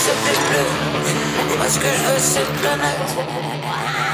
ça fait plus. Moi ce que je veux c'est planète.